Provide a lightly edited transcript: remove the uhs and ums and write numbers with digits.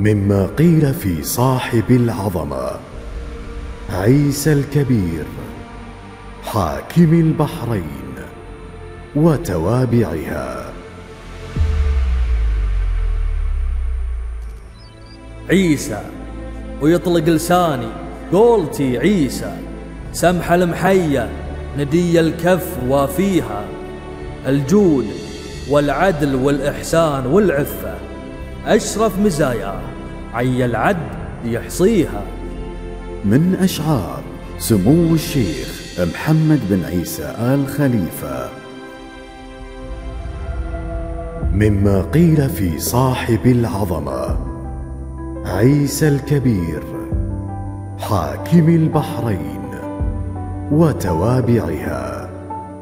مما قيل في صاحب العظمة عيسى الكبير حاكم البحرين وتوابعها. عيسى ويطلق لساني قولتي عيسى، سمحة المحية ندي الكف وافيها، الجود والعدل والإحسان والعفة أشرف مزاياه عي العد يحصيها. من أشعار سمو الشيخ محمد بن عيسى آل خليفة. مما قيل في صاحب العظمة عيسى الكبير حاكم البحرين وتوابعها.